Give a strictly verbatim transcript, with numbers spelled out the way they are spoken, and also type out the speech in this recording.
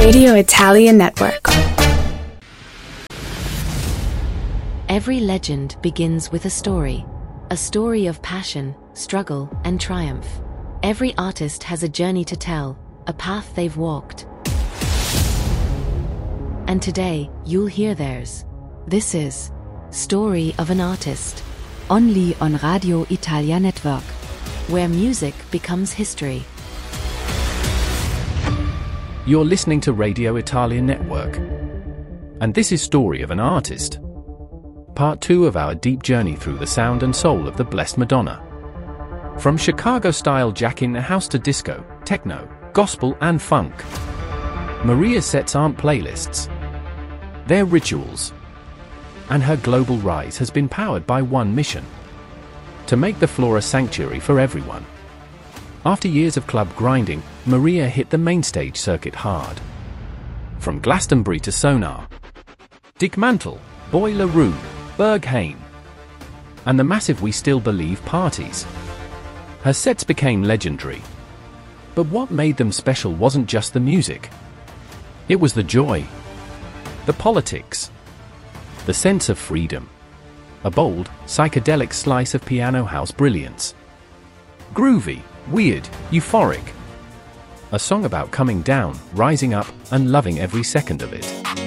Radio Italian Network. Every legend begins with a story. A story of passion, struggle, and triumph. Every artist has a journey to tell, a path they've walked. And today, you'll hear theirs. This is Story of an Artist. Only on Radio Italia Network, where music becomes history. You're listening to Radio Italia Network. And this is Story of an Artist. Part two of our deep journey through the sound and soul of the Blessed Madonna. From Chicago-style jack in the house to disco, techno, gospel and funk, Maria's sets aren't playlists. They're rituals. And her global rise has been powered by one mission: to make the floor a sanctuary for everyone. After years of club grinding, Maria hit the mainstage circuit hard. From Glastonbury to Sonar, Dickmantle, Boiler Room, Berghain, and the massive We Still Believe parties. Her sets became legendary. But what made them special wasn't just the music. It was the joy, the politics, the sense of freedom, a bold, psychedelic slice of piano house brilliance. Groovy, weird, euphoric. A song about coming down, rising up, and loving every second of it.